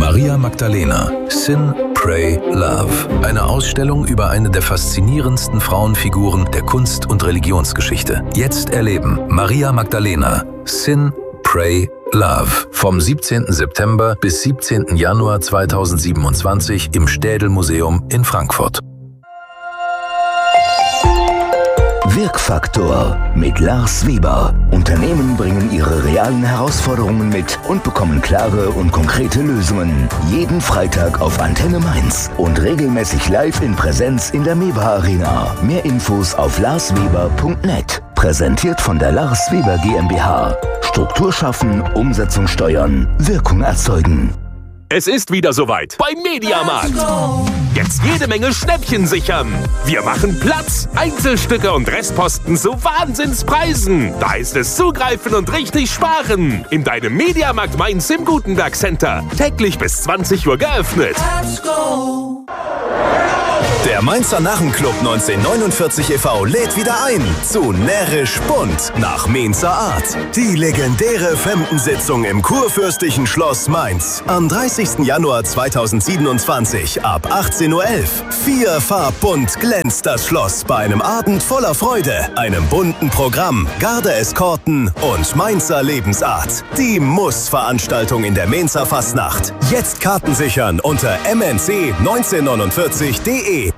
Maria Magdalena, Sin, Pray, Love. Eine Ausstellung über eine der faszinierendsten Frauenfiguren der Kunst- und Religionsgeschichte. Jetzt erleben Maria Magdalena, Sin, Pray, Love. Vom 17. September bis 17. Januar 2027 im Städel-Museum in Frankfurt. Wirkfaktor mit Lars Weber. Unternehmen bringen ihre realen Herausforderungen mit und bekommen klare und konkrete Lösungen. Jeden Freitag auf Antenne Mainz und regelmäßig live in Präsenz in der MEWA Arena. Mehr Infos auf larsweber.net. Präsentiert von der Lars Weber GmbH. Struktur schaffen, Umsetzung steuern, Wirkung erzeugen. Es ist wieder soweit beim Mediamarkt. Jetzt jede Menge Schnäppchen sichern. Wir machen Platz, Einzelstücke und Restposten zu Wahnsinnspreisen. Da ist es zugreifen und richtig sparen. In deinem Mediamarkt Mainz im Gutenberg Center. Täglich bis 20 Uhr geöffnet. Der Mainzer Narrenclub 1949 e.V. lädt wieder ein zu Närrisch Bunt nach Mainzer Art. Die legendäre Femdensitzung im Kurfürstlichen Schloss Mainz. Am 30. Januar 2027 ab 18:11 Uhr. Vierfarbbunt glänzt das Schloss bei einem Abend voller Freude, einem bunten Programm, Garde-Eskorten und Mainzer Lebensart. Die Muss-Veranstaltung in der Mainzer Fastnacht. Jetzt Karten sichern unter mnc1949.de.